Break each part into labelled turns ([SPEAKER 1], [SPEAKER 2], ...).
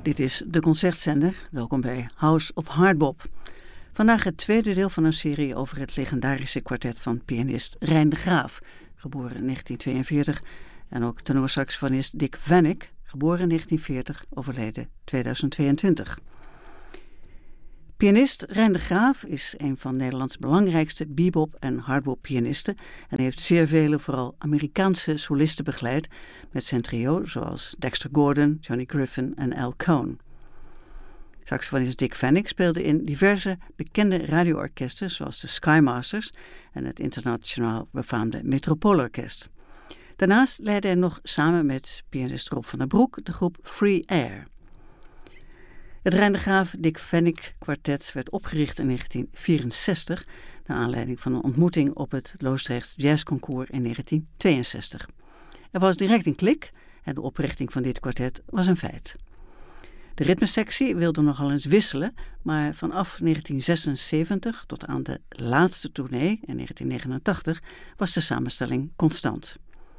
[SPEAKER 1] Dit is de Concertzender. Welkom bij House of Hardbop. Vandaag het tweede deel van een serie over het legendarische kwartet van pianist Rein de Graaf, geboren in 1942, en ook tenorsaxofonist Dick Vanneck, geboren in 1940, overleden 2022. Pianist Rein de Graaf is een van Nederlands belangrijkste bebop- en hardbop-pianisten en heeft zeer vele, vooral Amerikaanse solisten begeleid met zijn trio zoals Dexter Gordon, Johnny Griffin en Al Cohn. Saxofonist Dick Vanneck speelde in diverse bekende radioorkesten zoals de Skymasters en het internationaal befaamde Metropoolorkest. Daarnaast leidde hij nog samen met pianist Rob van der Broek de groep Free Air. Het Rein de Graaf Dick Vanneck kwartet werd opgericht in 1964 naar aanleiding van een ontmoeting op het Loosdrechts Jazzconcours in 1962. Er was direct een klik en de oprichting van dit kwartet was een feit. De ritmesectie wilde nogal eens wisselen, maar vanaf 1976 tot aan de laatste tournee in 1989 was de samenstelling constant.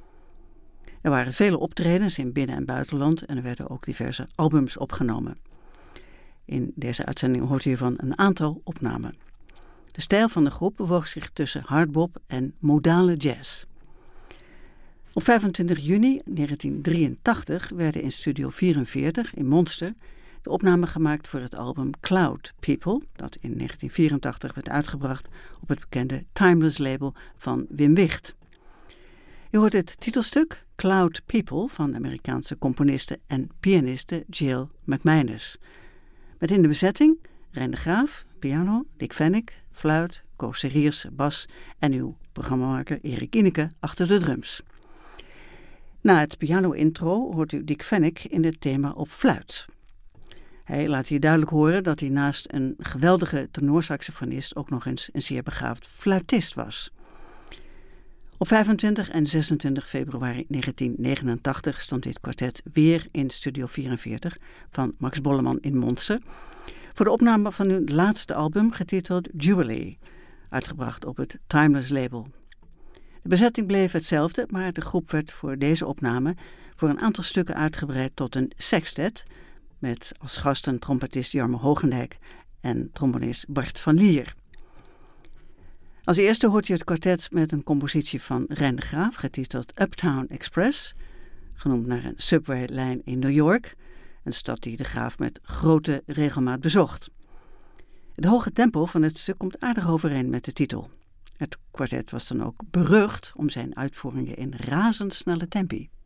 [SPEAKER 1] Er waren vele optredens in binnen- en buitenland en er werden ook diverse albums opgenomen. In deze uitzending hoort u hiervan een aantal opnamen. De stijl van de groep bewoog zich tussen hardbop en modale jazz. Op 25 juni 1983 werden in Studio 44 in Monster de opnamen gemaakt voor het album Cloud People, dat in 1984 werd uitgebracht op het bekende Timeless label van Wim Wicht. U hoort het titelstuk Cloud People van de Amerikaanse componiste en pianiste Jill McManus. Met in de bezetting Rein de Graaf, piano, Dick Vanneck, fluit, Koos Seriers, bas en uw programmamaker Erik Ineke achter de drums. Na het piano-intro hoort u Dick Vanneck in het thema op fluit. Hij laat hier duidelijk horen dat hij naast een geweldige tenorsaxofonist ook nog eens een zeer begaafd fluitist was. Op 25 en 26 februari 1989 stond dit kwartet weer in Studio 44 van Max Bolleman in Monster voor de opname van hun laatste album getiteld Jubilee, uitgebracht op het Timeless label. De bezetting bleef hetzelfde, maar de groep werd voor deze opname voor een aantal stukken uitgebreid tot een sextet met als gasten trompetist Jarmo Hogendijk en trombonist Bart van Lier. Als eerste hoort u het kwartet met een compositie van Rein de Graaf, getiteld Uptown Express, genoemd naar een subwaylijn in New York, een stad die de Graaf met grote regelmaat bezocht. Het hoge tempo van het stuk komt aardig overeen met de titel. Het kwartet was dan ook berucht om zijn uitvoeringen in razendsnelle tempi.